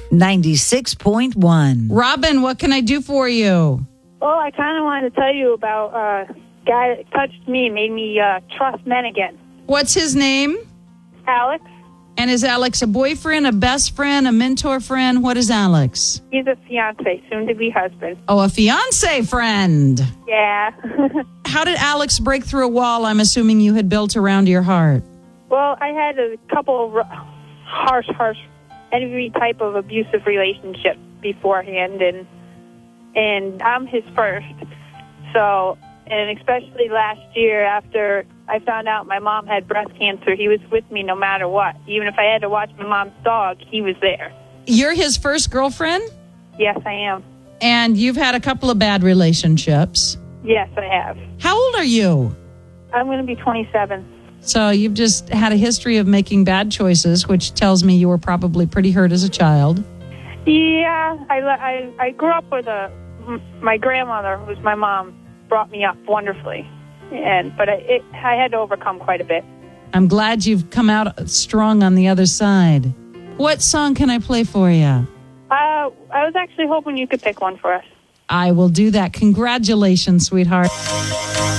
96.1. Robin, what can I do for you? Well, I kind of wanted to tell you about a guy that touched me, made me trust men again. What's his name? Alex. And is Alex a boyfriend, a best friend, a mentor friend? What is Alex? He's a fiance, soon-to-be husband. Oh, a fiance friend. Yeah. How did Alex break through a wall I'm assuming you had built around your heart? Well, I had a couple of harsh, every type of abusive relationship beforehand, and I'm his first. So, and especially last year after I found out my mom had breast cancer, he was with me no matter what. Even if I had to watch my mom's dog, he was there. You're his first girlfriend? Yes, I am. And you've had a couple of bad relationships. Yes, I have. How old are you? I'm going to be 27. So you've just had a history of making bad choices, which tells me you were probably pretty hurt as a child. Yeah, I grew up with my grandmother, who's my mom, brought me up wonderfully, but I had to overcome quite a bit. I'm glad you've come out strong on the other side. What song can I play for you? I was actually hoping you could pick one for us. I will do that. Congratulations, sweetheart.